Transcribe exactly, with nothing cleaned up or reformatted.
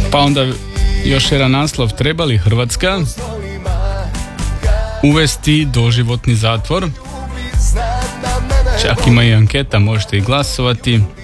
Pa onda još jedan naslov, treba li Hrvatska uvesti doživotni zatvor? Čak ima i anketa, možete i glasovati.